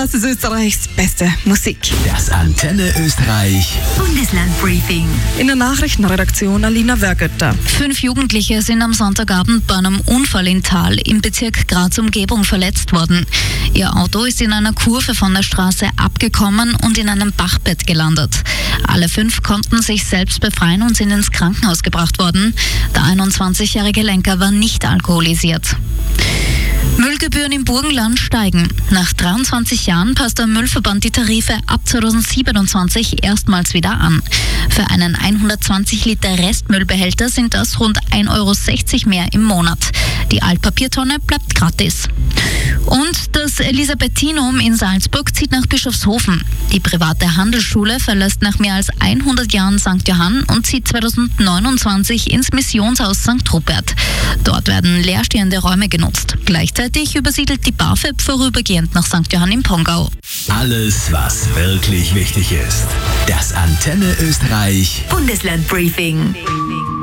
Das ist Österreichs beste Musik. Das Antenne Österreich Bundeslandbriefing. In der Nachrichtenredaktion Alina Wergötter. 5 Jugendliche sind am Sonntagabend bei einem Unfall in Thal im Bezirk Graz-Umgebung verletzt worden. Ihr Auto ist in einer Kurve von der Straße abgekommen und in einem Bachbett gelandet. Alle 5 konnten sich selbst befreien und sind ins Krankenhaus gebracht worden. Der 21-jährige Lenker war nicht alkoholisiert. Müllgebühren im Burgenland steigen. Nach 23 Jahren passt der Müllverband die Tarife ab 2027 erstmals wieder an. Für einen 120 Liter Restmüllbehälter sind das rund 1,60 € mehr im Monat. Die Altpapiertonne bleibt gratis. Und das Elisabethinum in Salzburg zieht nach Bischofshofen. Die private Handelsschule verlässt nach mehr als 100 Jahren St. Johann und zieht 2029 ins Missionshaus St. Rupert. Dort werden leerstehende Räume genutzt. Gleichzeitig übersiedelt die BAföG vorübergehend nach St. Johann im Pongau. Alles, was wirklich wichtig ist. Das Antenne Österreich Bundeslandbriefing.